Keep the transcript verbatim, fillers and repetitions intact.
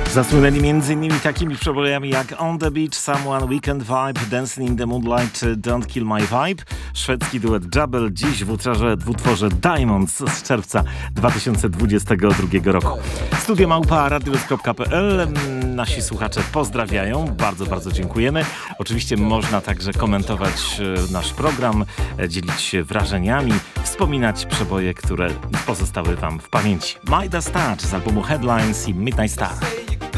Zasłynęli między innymi takimi przebojami jak On the Beach, Someone, Weekend Vibe, Dancing in the Moonlight, Don't Kill My Vibe. Szwedzki duet Jabel dziś w utworze, w utworze Diamonds z czerwca dwa tysiące dwudziestego drugiego roku. Studio małpa radiowez kropka pe el. Nasi słuchacze pozdrawiają. Bardzo, bardzo dziękujemy. Oczywiście można także komentować nasz program, dzielić się wrażeniami, wspominać przeboje, które pozostały wam w pamięci. Midas Touch z albumu Headlines i Midnight Star.